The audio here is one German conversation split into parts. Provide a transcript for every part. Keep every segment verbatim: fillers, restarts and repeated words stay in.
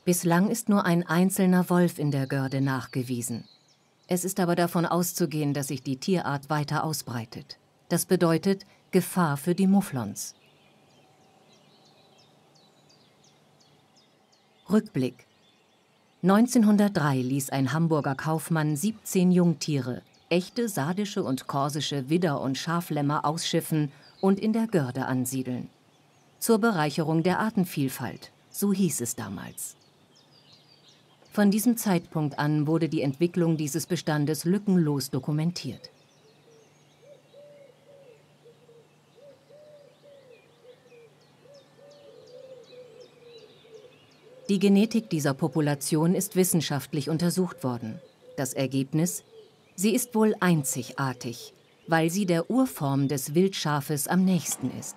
Bislang ist nur ein einzelner Wolf in der Göhrde nachgewiesen. Es ist aber davon auszugehen, dass sich die Tierart weiter ausbreitet. Das bedeutet Gefahr für die Mufflons. Rückblick. neunzehnhundertdrei ließ ein Hamburger Kaufmann siebzehn Jungtiere, echte sardische und korsische Widder- und Schaflämmer, ausschiffen und in der Göhrde ansiedeln. Zur Bereicherung der Artenvielfalt, so hieß es damals. Von diesem Zeitpunkt an wurde die Entwicklung dieses Bestandes lückenlos dokumentiert. Die Genetik dieser Population ist wissenschaftlich untersucht worden. Das Ergebnis? Sie ist wohl einzigartig, weil sie der Urform des Wildschafes am nächsten ist.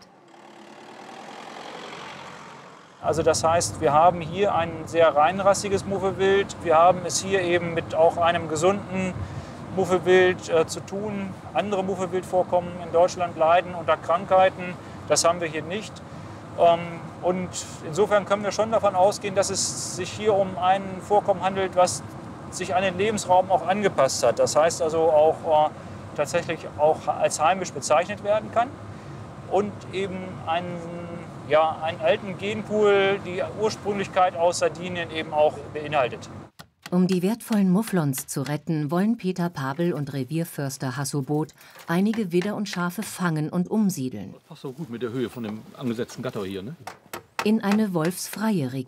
Also das heißt, wir haben hier ein sehr reinrassiges Muffelwild. Wir haben es hier eben mit auch einem gesunden Muffelwild äh, zu tun. Andere Muffelwildvorkommen in Deutschland leiden unter Krankheiten. Das haben wir hier nicht. Ähm, und insofern können wir schon davon ausgehen, dass es sich hier um ein Vorkommen handelt, was sich an den Lebensraum auch angepasst hat. Das heißt also auch äh, tatsächlich auch als heimisch bezeichnet werden kann und eben einen, ja, einen alten Genpool, die Ursprünglichkeit aus Sardinien eben auch beinhaltet. Um die wertvollen Mufflons zu retten, wollen Peter Pabel und Revierförster Hasso Both einige Widder und Schafe fangen und umsiedeln. Passt so gut mit der Höhe von dem angesetzten Gatter hier, ne? In eine wolfsfreie Region.